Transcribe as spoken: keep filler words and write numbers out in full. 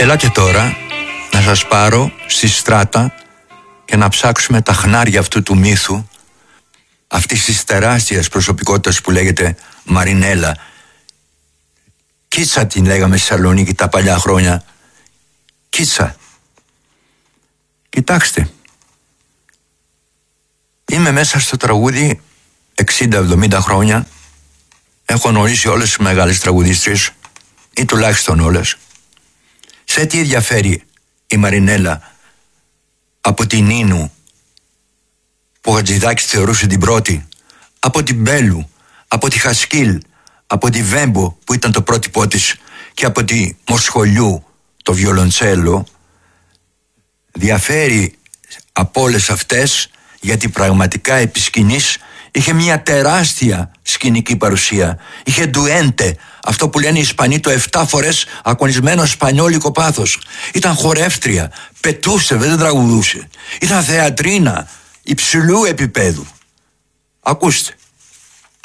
Έλα και τώρα να σας πάρω στη Στράτα και να ψάξουμε τα χνάρια αυτού του μύθου, αυτής της τεράστιας προσωπικότητας που λέγεται Μαρινέλα. Κίτσα την λέγαμε στη Θεσσαλονίκη τα παλιά χρόνια. Κίτσα. Κοιτάξτε, είμαι μέσα στο τραγούδι εξήντα εβδομήντα χρόνια. Έχω γνωρίσει όλες τις μεγάλες τραγουδίστριες, ή τουλάχιστον όλες. Σε τι διαφέρει η Μαρινέλα από την Νίνου, που ο Χατζηδάκης θεωρούσε την πρώτη, από την Μπέλου, από τη Χασκίλ, από τη Βέμπο που ήταν το πρότυπό της, και από τη Μοσχολιού, το βιολοντσέλο? Διαφέρει από όλες αυτές γιατί πραγματικά επί σκηνής είχε μια τεράστια σκηνική παρουσία. Είχε ντουέντε, αυτό που λένε οι Ισπανοί, το εφτά φορές ακονισμένο σπανιόλικο πάθος. Ήταν χορεύτρια, πετούσε, δεν τραγουδούσε. Ήταν θεατρίνα υψηλού επίπεδου. Ακούστε.